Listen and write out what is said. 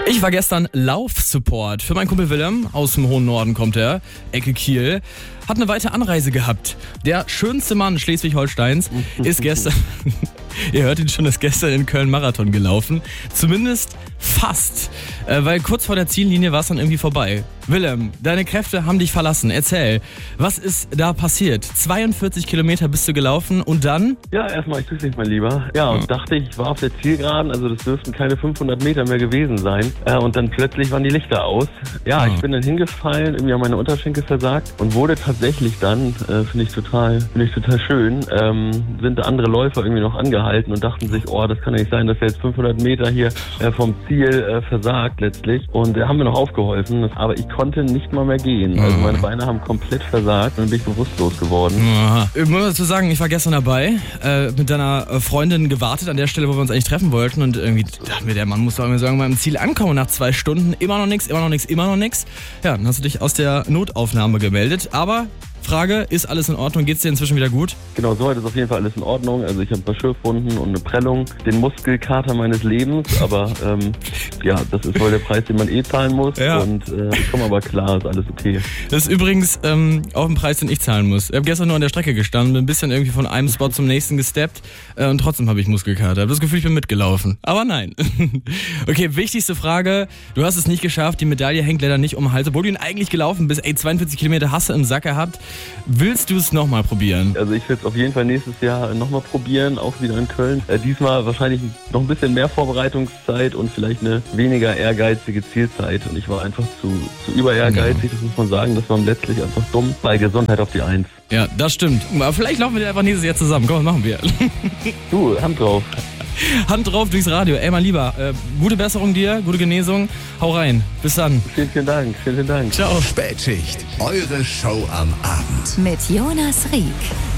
Ich war gestern Laufsupport für meinen Kumpel Willem, aus dem hohen Norden kommt er, Ecke Kiel, hat eine weite Anreise gehabt. Der schönste Mann Schleswig-Holsteins ist gestern, ihr hört ihn schon, ist gestern in Köln Marathon gelaufen. Zumindest fast, weil kurz vor der Ziellinie war es dann irgendwie vorbei. Willem, deine Kräfte haben dich verlassen. Erzähl, was ist da passiert? 42 Kilometer bist du gelaufen und dann? Ja, erstmal, ich grüße dich, mein Lieber. Ja, und dachte, ich war auf der Zielgeraden, also das dürften keine 500 Meter mehr gewesen sein. Und dann plötzlich waren die Lichter aus. Ja, ich bin dann hingefallen, irgendwie haben meine Unterschenkel versagt und wurde tatsächlich dann, finde ich total schön, sind andere Läufer irgendwie noch angehalten und dachten sich, oh, das kann ja nicht sein, dass er jetzt 500 Meter hier vom Ziel versagt letztlich. Und haben mir noch aufgeholfen, aber ich konnte nicht mal mehr gehen. Also meine Beine haben komplett versagt und dann bin ich bewusstlos geworden. Aha. Ich muss dazu sagen, ich war gestern dabei, mit deiner Freundin gewartet an der Stelle, wo wir uns eigentlich treffen wollten und irgendwie dachten wir, der Mann muss doch irgendwie sagen, beim Ziel ankommen nach 2 Stunden, immer noch nichts. Ja, dann hast du dich aus der Notaufnahme gemeldet, aber Frage, ist alles in Ordnung? Geht's dir inzwischen wieder gut? Genau, soweit ist auf jeden Fall alles in Ordnung. Also ich habe ein paar Schürfwunden und eine Prellung, den Muskelkater meines Lebens, aber ja, das ist wohl der Preis, den man zahlen muss. Ja. Und ich komme aber klar, ist alles okay. Das ist übrigens auch ein Preis, den ich zahlen muss. Ich habe gestern nur an der Strecke gestanden, bin ein bisschen irgendwie von einem Spot zum nächsten gesteppt und trotzdem habe ich Muskelkater. Ich habe das Gefühl, ich bin mitgelaufen. Aber nein. Okay, wichtigste Frage. Du hast es nicht geschafft, die Medaille hängt leider nicht um den Hals, obwohl du ihn eigentlich gelaufen bist. 42 Kilometer hast du im Sack gehabt. Willst du es nochmal probieren? Also ich werde es auf jeden Fall nächstes Jahr nochmal probieren, auch wieder in Köln. Diesmal wahrscheinlich noch ein bisschen mehr Vorbereitungszeit und vielleicht eine weniger ehrgeizige Zielzeit. Und ich war einfach zu über ehrgeizig, das muss man sagen. Das war letztlich einfach dumm. Bei Gesundheit auf die 1. Ja, das stimmt. Aber vielleicht laufen wir einfach nächstes Jahr zusammen. Komm, was machen wir? Du, Hand drauf. Hand drauf durchs Radio. Ey, mein Lieber, gute Besserung dir, gute Genesung. Hau rein. Bis dann. Vielen Dank. Ciao. Spätschicht. Eure Show am Abend. Mit Jonas Rieck.